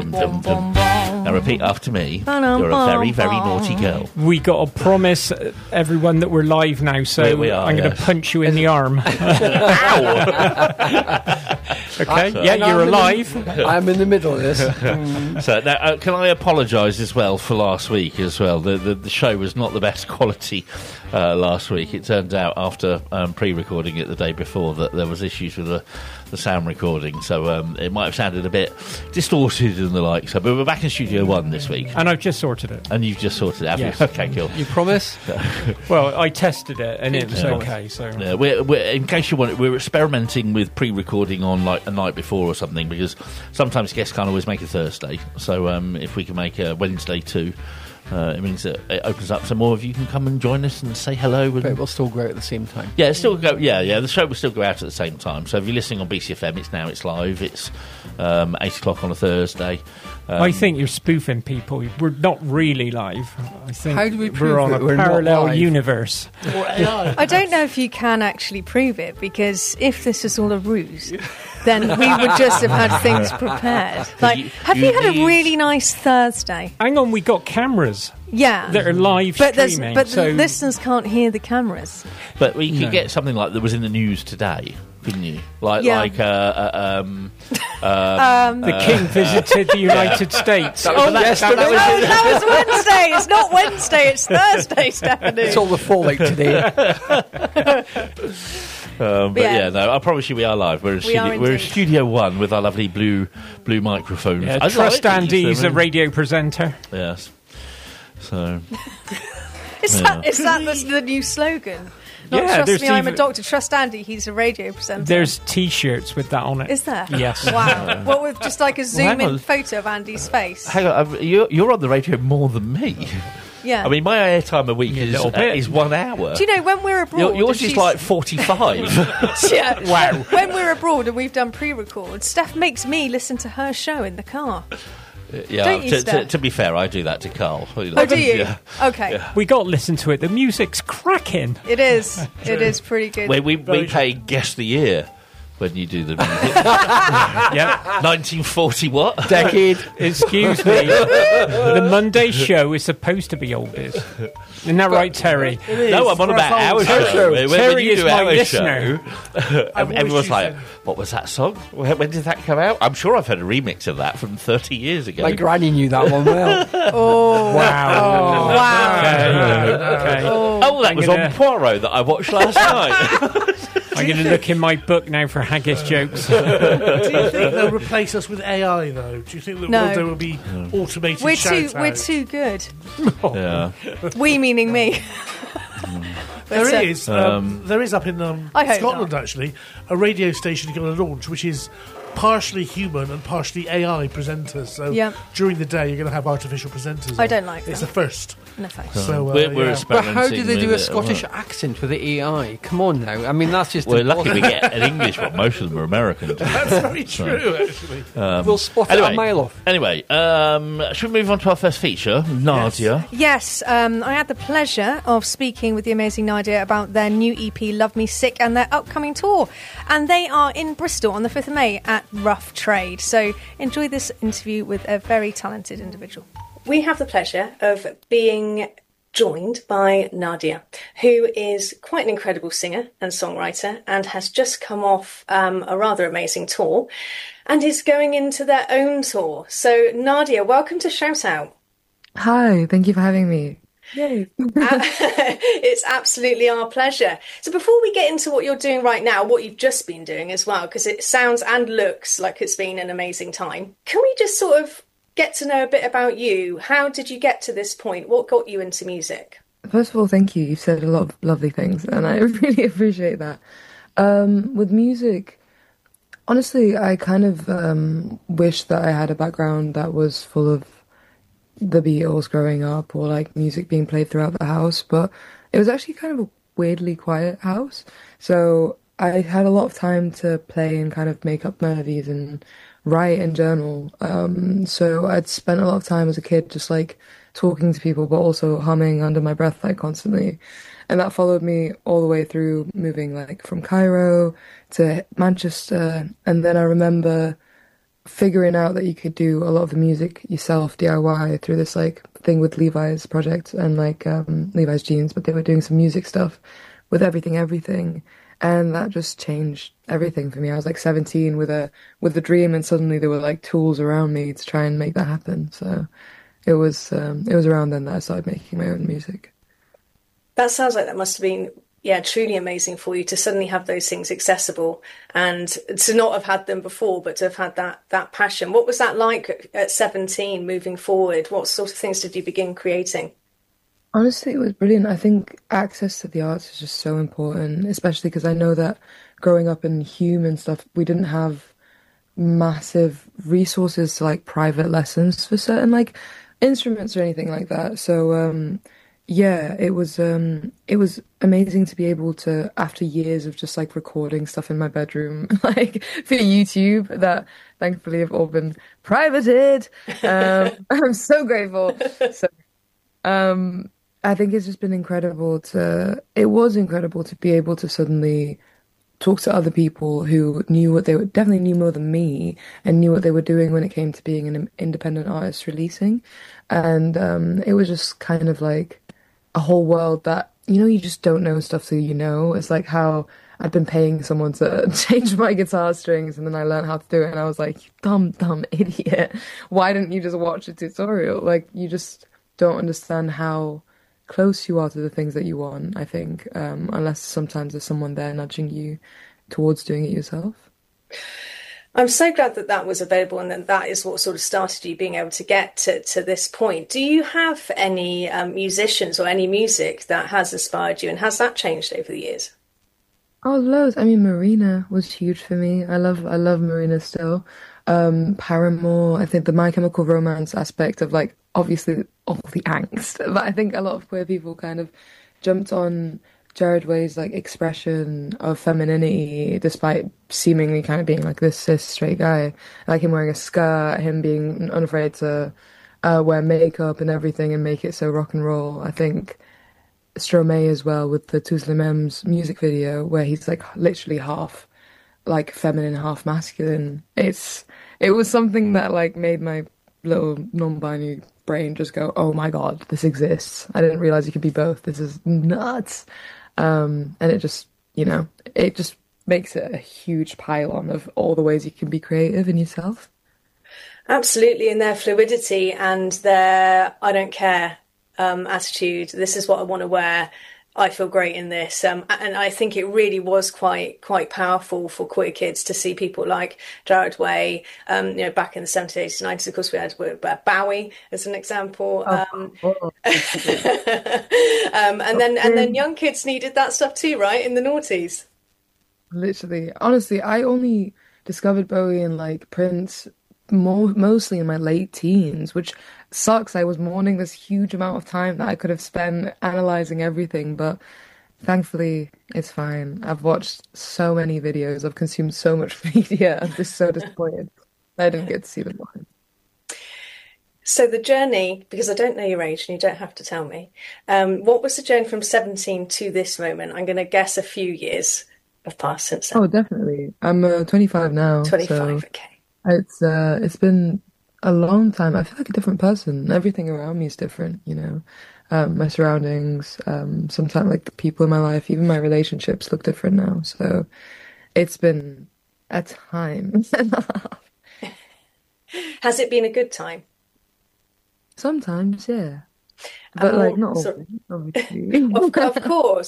dum dum dum. Now repeat after me. You're a very, very naughty girl. We got to promise everyone that we're live now, so We are, I'm going to punch you in the arm. Okay, you're alive. I'm in the middle of this. So now, can I apologise as well for last week as well? The show was not the best quality last week. It turned out after pre-recording it the day before that there was issues with the sound recording, so it might have sounded a bit distorted and the like. So, but we're back in Studio One this week, And I've just sorted it. and you've just sorted it out. Yes. Okay, cool. You promise? Well, I tested it, and it was okay, so... Yeah, we're, in case you want, we're experimenting with pre-recording on like a night before or something, because sometimes guests can't always make a Thursday. So if we can make a Wednesday too, it means that it opens up so more of you can come and join us and say hello. And, But it will still grow at the same time. yeah, it's still go. Yeah. The show will still go out at the same time. So if you're listening on BCFM, it's live. It's 8 o'clock on a Thursday. I think you're spoofing people. We're not really live. I think How do we prove we're on that a we're not parallel live? universe. I don't know if you can actually prove it, because if this is all a ruse, then we would just have had things prepared. Like, have you had a really nice Thursday? Hang on, we got cameras Yeah. that are live But streaming. the so listeners can't hear the cameras. But we could No. get something like that was in the news today, couldn't you? Like Yeah. the king visited the United States. That was yesterday. That was Wednesday. It's not Wednesday. It's Thursday, Stephanie. It's all the fallout today. but yeah. no, I promise you we are live. We're in, We are we're in indeed. Studio One with our lovely blue microphones. Yeah, I Trust like Andy, he's these, a radio presenter. Yes. So, Is that the new slogan? Not Yeah, trust there's me, I'm a even- doctor. Trust Andy, he's a radio presenter. There's T-shirts with that on it. Is there? Yes. Wow. What with just like a hang zoom-in on. photo of Andy's face? hang on, you're on the radio more than me. Yeah. I mean, my airtime a week A little bit. is 1 hour. do you know when we're abroad? Yours and is like 45. Yeah. Wow. When we're abroad and we've done pre-record, Steph makes me listen to her show in the car. Yeah, Don't you, Steph? to be fair, I do that to Carl. Oh, do you? Yeah. Okay. We got to listen to it. The music's cracking. It is. It is pretty good. We play Guess the Year when you do the music. Yeah. 1940 what? Decade. Excuse me. The Monday show is supposed to be oldies. Isn't that right, Terry? No, I'm on about our Our show. show. When Terry you is do my our listener. show, everyone's like, said- what was that song? When did that come out? I'm sure I've heard a remix of that from 30 years ago. My granny knew that one well. Oh. Wow. Wow. Okay. Oh, that I'm was gonna- on Poirot that I watched last night. I'm going to look in my book now for haggis jokes. Do you think they'll replace us with AI, though? Do you think that No. there will be automated We're shout-outs? too good. Yeah. We meaning me. There is up in I hope Scotland, actually, a radio station going to launch, which is partially human and partially AI presenters. So Yeah. during the day, you're going to have artificial presenters. I on. don't like It's that. a first. No thanks. So we're yeah. But experimenting how do they do with a it. Scottish accent with the AI? Come on now. I mean, that's just... We're lucky we get an English one. Most of them are American. That's very true, actually. We'll spot it a mile off. Anyway, should we move on to our first feature? Nadia. Yes, I had the pleasure of speaking with the amazing Nadia about their new EP, Love Me Sick, and their upcoming tour. And they are in Bristol on the 5th of May at Rough Trade. So enjoy this interview with a very talented individual. We have the pleasure of being joined by Nadia, who is quite an incredible singer and songwriter and has just come off a rather amazing tour and is going into their own tour. So Nadia, welcome to Shout Out. Hi, thank you for having me. Yay. It's absolutely our pleasure. So before we get into what you're doing right now, what you've just been doing as well, because it sounds and looks like it's been an amazing time, can we just sort of get to know a bit about you? How did you get to this point? What got you into music? First of all, thank you. You've said a lot of lovely things, and I really appreciate that. With music, honestly, I kind of wish that I had a background that was full of the Beatles growing up, or like music being played throughout the house, but it was actually kind of a weirdly quiet house. So I had a lot of time to play and kind of make up melodies and write and journal. So I'd spent a lot of time as a kid just like talking to people, but also humming under my breath like constantly. And that followed me all the way through moving like from Cairo to Manchester. And then I remember figuring out that you could do a lot of the music yourself, DIY, through this like thing with Levi's project and like Levi's jeans, but they were doing some music stuff with everything. And that just changed everything for me. I was like 17 with a dream, and suddenly there were like tools around me to try and make that happen. So it was around then that I started making my own music. That sounds like that must have been, yeah, truly amazing for you to suddenly have those things accessible and to not have had them before, but to have had that passion. What was that like at 17 moving forward? What sort of things did you begin creating? Honestly, it was brilliant. I think access to the arts is just so important, especially because I know that growing up in Hume and stuff, we didn't have massive resources to like private lessons for certain like instruments or anything like that. So yeah, it was amazing to be able to, after years of just like recording stuff in my bedroom, like for YouTube, that thankfully have all been privated. I'm so grateful. So I think it's just been incredible it was incredible to be able to suddenly talk to other people who knew what they were, definitely knew more than me, and knew what they were doing when it came to being an independent artist releasing. And it was just kind of like a whole world that, you just don't know stuff till you know. It's like how I'd been paying someone to change my guitar strings, and then I learned how to do it, and I was like, you dumb idiot. Why didn't you just watch a tutorial? Like, you just don't understand how close you are to the things that you want, I think, unless sometimes there's someone there nudging you towards doing it yourself. I'm so glad that was available, and that is what sort of started you being able to get to this point. Do you have any musicians or any music that has inspired you, and has that changed over the years? Oh, loads. I mean, Marina was huge for me. I love Marina still. Paramore. I think the My Chemical Romance aspect of like, obviously all the angst, but I think a lot of queer people kind of jumped on Gerard Way's like expression of femininity, despite seemingly kind of being like this cis straight guy, like him wearing a skirt, him being unafraid to wear makeup and everything and make it so rock and roll. I think Stromae as well, with the Tous les Mêmes music video, where he's like literally half like feminine, half masculine. It was something that like made my little non-binary brain just go, oh my god, this exists. I didn't realize you could be both. This is nuts. And it just, it just makes it a huge pile-on of all the ways you can be creative in yourself. Absolutely, and their fluidity and their I don't care attitude. This is what I want to wear. I feel great in this, and I think it really was quite powerful for queer kids to see people like Gerard Way. Back in the 70s, 80s, 90s, of course, we had Bowie as an example. And then young kids needed that stuff too, right? In the noughties. Literally, honestly, I only discovered Bowie and like Prince mostly in my late teens, which sucks. I was mourning this huge amount of time that I could have spent analyzing everything, but thankfully it's fine. I've watched so many videos, I've consumed so much media. I'm just so disappointed I didn't get to see them live. So the journey, because I don't know your age and you don't have to tell me, what was the journey from 17 to this moment? I'm going to guess a few years have passed since then. Oh, definitely. I'm 25 now. 25, so okay. It's been a long time. I feel like a different person. Everything around me is different, my surroundings, sometimes like the people in my life, even my relationships look different now. So it's been a time and a half. Has it been a good time? Sometimes, yeah. But like not always, obviously. Of course.